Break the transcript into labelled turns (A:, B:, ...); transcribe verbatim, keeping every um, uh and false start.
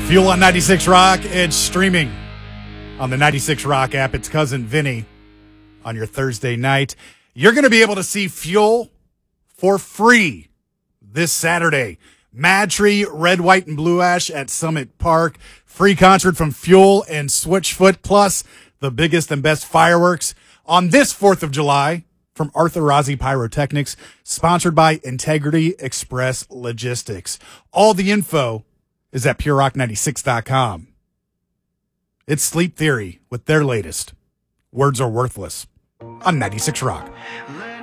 A: Fuel on ninety-six Rock. It's streaming on the ninety-six Rock app. It's Cousin Vinny on your Thursday night. You're going to be able to see Fuel for free this Saturday. Mad Tree, Red, White, and Blue Ash at Summit Park. Free concert from Fuel and Switchfoot, plus the biggest and best fireworks on this fourth of July from Arthur Rossi Pyrotechnics, sponsored by Integrity Express Logistics. All the info is at pure rock ninety-six dot com. It's Sleep Theory with their latest Words Are Worthless on ninety-six Rock.